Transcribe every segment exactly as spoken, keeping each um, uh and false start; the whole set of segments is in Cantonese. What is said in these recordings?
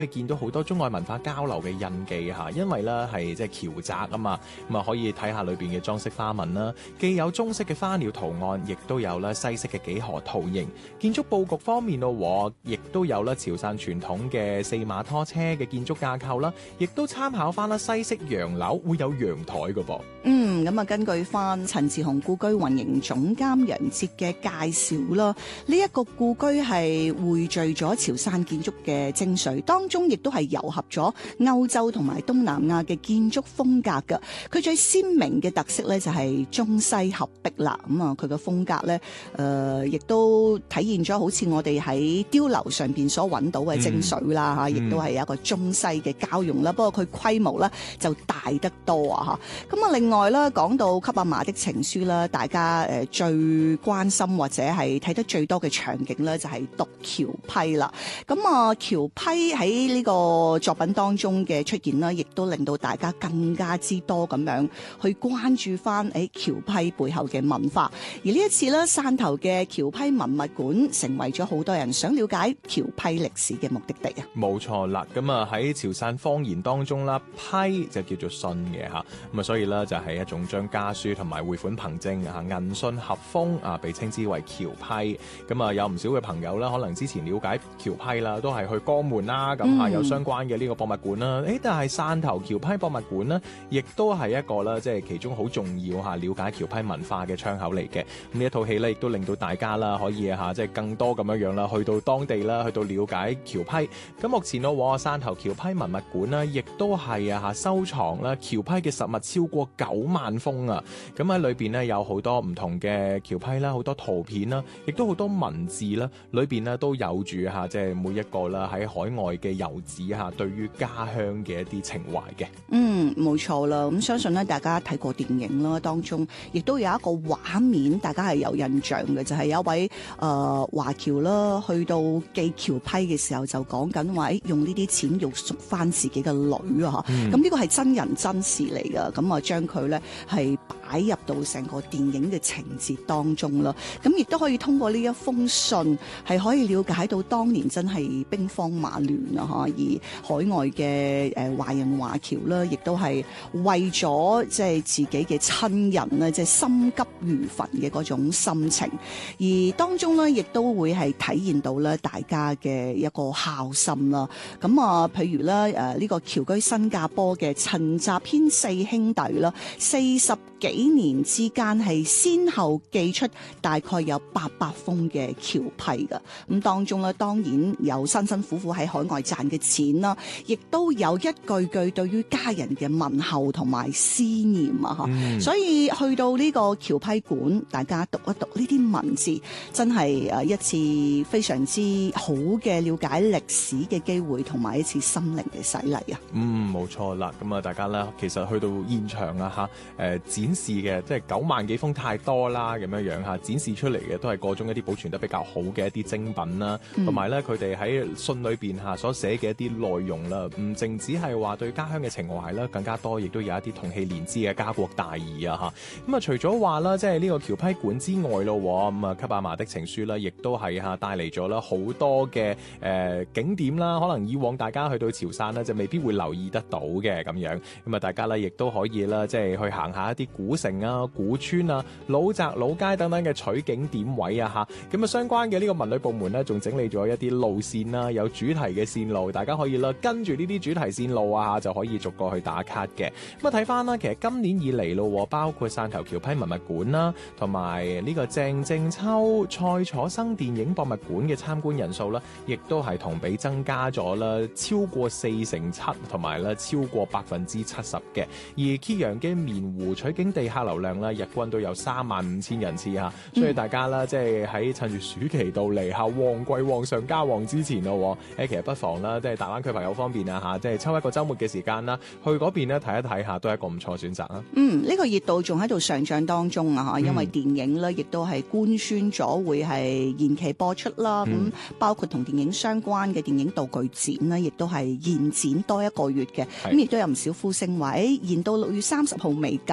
你見到好多中外文化交流嘅印記嚇，因為咧係即係橋宅啊嘛，咁啊可以睇下裏邊嘅裝飾花紋啦，既有中式嘅花鳥圖案，亦都有咧西式嘅幾何圖形。建築佈局方面咯，亦都有咧潮汕傳統嘅四馬拖車嘅建築架構啦，亦都參考翻啦西式洋樓會有陽台嘅噃。 嗯，咁啊根據翻陳志雄故居運營總監楊哲嘅介紹啦，呢、這、一個故居係匯聚咗潮汕建築嘅精髓，當中亦都係糅合咗歐洲同埋東南亞嘅建築風格嘅。佢最鮮明嘅特色咧就係中西合璧啦。咁啊，佢嘅風格咧，誒、呃，亦都體現咗好似我哋喺碉樓上邊所揾到嘅精髓啦嚇，亦、嗯、都係有一個中西嘅交融啦。不過佢規模咧就大得多啊嚇。咁啊，另外啦，講到給阿嫲的情書啦，大家誒最關心或者係睇得最多嘅場景咧，就係讀橋批啦。咁啊，橋批喺呢個作品當中嘅出現啦，亦都令到大家更加之多咁樣去關注翻誒橋批背後嘅文化。而呢一次咧，汕頭嘅橋批文物館成為咗好多人想了解橋批歷史嘅目的地啊！冇錯啦，咁啊喺潮汕方言當中啦，批就叫做信嘅嚇，咁啊所以咧就係一種將家書同埋匯款憑證啊銀信合封啊，被稱之為橋批。咁啊有唔少嘅朋友啦，可能之前了解橋批啦，都係去江門啦，咁啊有相關嘅呢個博物館啦。誒，但係汕頭橋批博物館呢，亦都係一個啦，即係其中好重要嚇了解橋批文化嘅窗口嚟嘅。咁呢一套戲咧，亦都令到大家啦可以嚇即係更多咁樣樣啦，去到當地啦，去到了解橋批。咁目前咯，汕頭橋批文物館呢，亦都係啊嚇收藏啦橋批嘅實物超過九萬封啊！咁喺裏邊呢，有好多唔同嘅橋批啦，好多圖片啦，亦都好多文字啦，裏邊呢，都有住嚇即係每一個啦喺海外嘅遊子嚇對於家鄉嘅一啲情懷嘅。嗯，冇錯啦。咁相信咧，大家睇過電影啦，當中亦都有一個畫面，大家係有印象嘅，就係、是、有一位誒、呃、華僑啦，去到寄橋批嘅時候就講緊話，用呢啲錢要贖翻自己嘅女啊！嚇、嗯，咁呢個係真人真事嚟㗎，咁啊將佢咧係擺入到成個電影嘅情節當中啦。咁亦都可以通過呢一封信係可以了解到當年真係兵荒馬亂啊！嚇，而海外嘅誒華人華僑啦，亦都係為咗即係自己嘅親人咧，即係心急如焚嘅嗰種心情，而當中咧亦都會係體現到咧大家嘅一個孝心啦。咁啊，譬如咧誒呢個僑居新加坡嘅陳澤軒四兄弟啦，四十幾年之間係先後寄出大概有八百封嘅橋批㗎。咁當中咧當然有辛辛苦苦喺海外賺嘅錢啦，亦都有一句句對於家人嘅問候同埋思念啊！嚇、嗯，所以去到呢個橋批館，大家讀一讀呢啲文字，真係誒一次非常之好嘅了解歷史嘅機會，同埋一次心靈嘅洗禮啊！嗯，冇錯啦。咁啊，大家咧其實去到現場啊嚇，誒、呃、展示嘅即係九萬幾封太多啦，咁樣樣嚇展示出嚟嘅都係各種一啲保存得比較好嘅一啲精品啦，同埋咧佢哋喺信裏邊嚇所寫嘅一啲內容啦，唔淨止係話對家鄉嘅情懷啦，更加多亦都有一啲同氣連枝嘅家國大義啊嚇。咁啊，除咗話啦，即係呢個橋批館之外咯，咁啊，給阿嫲的情書啦，亦都係嚇帶嚟咗啦好多嘅誒、呃、景點啦，可能以往大家去到潮汕咧就未必會留意得到嘅咁樣。咁啊，大家咧亦都可以啦，即係去行下一啲古城啊、古村啊、老宅老街等等嘅取景點位啊嚇。咁啊，相關嘅呢個文旅部門咧，仲整理咗一啲路線啦，有主題嘅線路，大家可以啦跟住呢啲主題線路啊就可以逐個去打卡嘅。咁啊，睇翻啦，其實今年以嚟咯，包括汕頭橋批文物館啦，同埋呢個鄭正秋蔡楚生電影博物館嘅參觀人數啦，亦都係同比增加咗啦，超過四成七，同埋咧超過百分之七十嘅。而揭陽嘅棉湖取景地客流量咧，日均都有三萬五千人次嚇，所以大家啦，即係喺趁住暑期到嚟嚇，旺季旺上加旺之前咯，誒，其實不妨啦，即係大灣區朋友方面啊嚇，即係抽一個週末嘅時間啦，去嗰邊咧睇一睇下，都係一個唔錯選擇啊。嗯，呢、呢個熱度仲喺度上漲當中啊嚇，因為電影咧亦都係官宣咗會係延期播出啦。咁、嗯、包括同電影相關嘅電影道具展呢，亦都係延展多一個月嘅。咁亦都有唔少呼聲話，誒延到六月三十號未夠啊嚇，最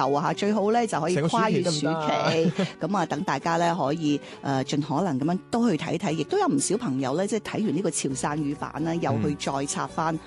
最好咧就可以跨越暑期， 成個暑期得唔咁啊等大家咧可以誒、呃、盡可能咁樣都去睇睇，亦都有唔少朋友咧即係睇完呢個潮汕語版啦，又去再插翻